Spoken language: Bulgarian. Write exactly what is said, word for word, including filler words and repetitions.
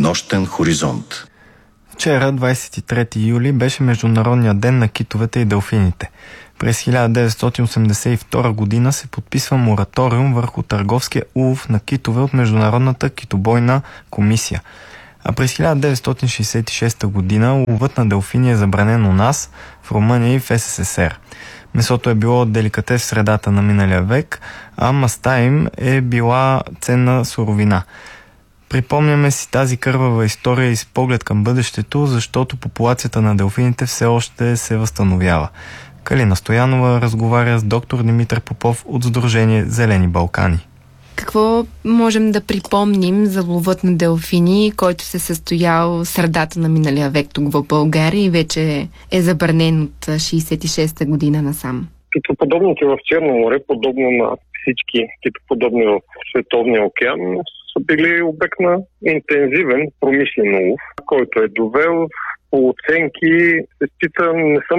Нощен хоризонт. Вчера, двадесет и трети юли, беше Международният ден на китовете и делфините. През хиляда деветстотин осемдесет и втора година се подписва мораториум върху търговския улов на китове от Международната китобойна комисия. А през хиляда деветстотин шейсет и шеста година ловът на делфини е забранен у нас, в Румъния и в Ес Ес Ес Ер. Месото е било деликатес в средата на миналия век, а маста им е била ценна суровина. Припомняме си тази кървава история и с поглед към бъдещето, защото популацията на делфините все още се възстановява. Калина Стоянова разговаря с доктор Димитър Попов от Сдружение Зелени Балкани. Какво можем да припомним за ловът на делфини, който се състоял в средата на миналия век тук в България и вече е забранен от шейсет и шеста година насам? Китоподобните в Черно море, подобно на всички китоподобни в Световния океан, са били обект на интензивен промишлен улов, който е довел по оценки, се счита, не съм